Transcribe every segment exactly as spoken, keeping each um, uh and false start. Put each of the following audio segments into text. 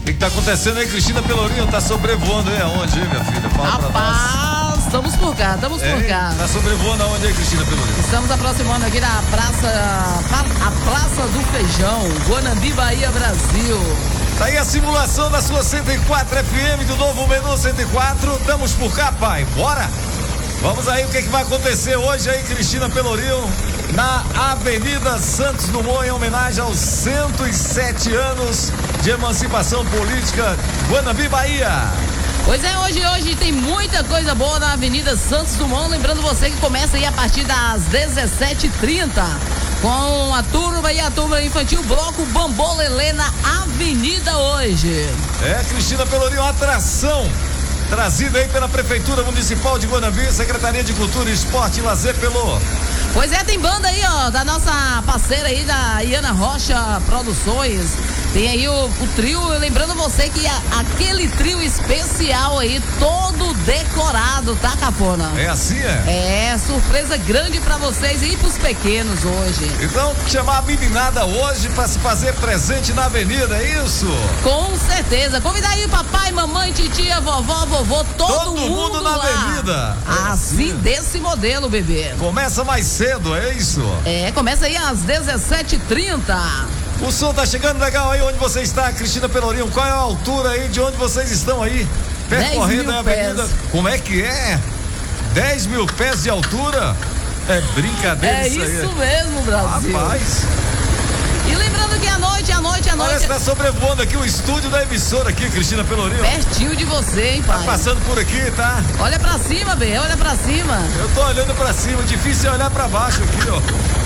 O que, que tá acontecendo aí, Cristina Pelourinho? Tá sobrevoando aí aonde, hein, minha filha? Fala pra nós. Rapaz, estamos por cá, estamos por Hein? cá. Tá sobrevoando aonde aí, Cristina Pelourinho? Estamos aproximando aqui da praça, a Praça do Feijão, Guanambi, Bahia, Brasil. Tá aí a simulação da sua cento e quatro F M, do novo menu cento e quatro. Estamos por cá, pai. Bora? Vamos aí, o que, que vai acontecer hoje aí, Cristina Pelourinho? Na Avenida Santos Dumont, em homenagem aos cento e sete anos de emancipação política, Guanambi, Bahia. Pois é, hoje, hoje tem muita coisa boa na Avenida Santos Dumont. Lembrando você que começa aí a partir das dezessete e trinta com a turma e a turma infantil Bloco Bambolelê na Avenida hoje. É, Cristina Pelourinho, atração trazida aí pela Prefeitura Municipal de Guanambi, Secretaria de Cultura, Esporte e Lazer, Pelô. Pois é, tem banda aí, ó, da nossa parceira aí, da Iana Rocha Produções. Tem aí o, o trio, lembrando você que a, aquele trio especial aí, todo decorado, tá, Cafona? É assim, é? É, surpresa grande pra vocês e pros pequenos hoje. Então, chamar a meninada hoje pra se fazer presente na avenida, é isso? Com certeza. Convidar aí papai, mamãe, titia, vovó, vovô, todo, Todo mundo, mundo na lá. avenida. É Assim, assim. desse modelo, bebê. Começa mais cedo, é isso? É, começa aí às dezessete e trinta. O som tá chegando legal aí onde você está, Cristina Pelourinho. Qual é a altura aí de onde vocês estão aí? Percorrendo a avenida. Pés. Como é que é? dez mil pés de altura? É brincadeira É isso aí. isso mesmo, Brasil. Rapaz. E lembrando que à noite, à noite, à noite. Parece que tá sobrevoando aqui o estúdio da emissora aqui, Cristina Pelourinho. Pertinho de você, hein, pai? Tá passando por aqui, tá? Olha pra cima, bê, olha pra cima. Eu tô olhando pra cima, difícil é olhar pra baixo aqui, ó.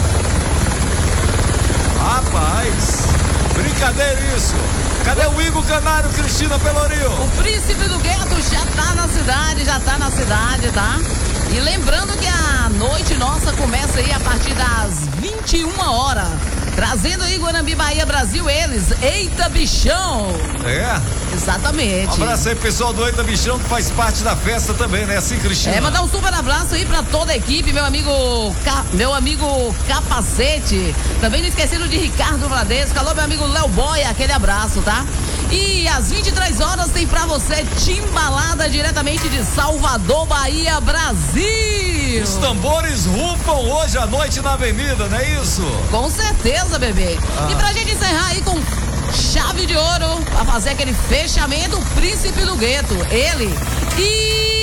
Rapaz, brincadeira isso. Cadê o Igor Canário, Cristina Pelourinho? O príncipe do gueto já tá na cidade, já tá na cidade, tá? E lembrando que a noite nossa começa aí a partir das vinte e uma horas. Trazendo aí Guanambi, Bahia, Brasil, eles, Eita Bichão. É? Exatamente. Um abraço aí, pessoal do Eita Bichão, que faz parte da festa também, né? Assim, Cristina. É, mandar um super abraço aí pra toda a equipe, meu amigo, Ca... meu amigo Capacete. Também não esquecendo de Ricardo Vladesco. Alô, meu amigo Léo Boy, aquele abraço, tá? E às vinte e três horas tem pra você Timbalada diretamente de Salvador, Bahia, Brasil. Os tambores rufam hoje à noite na avenida, não é isso? Com certeza, bebê. Ah. E pra gente encerrar aí com chave de ouro, pra fazer aquele fechamento, o príncipe do gueto, ele e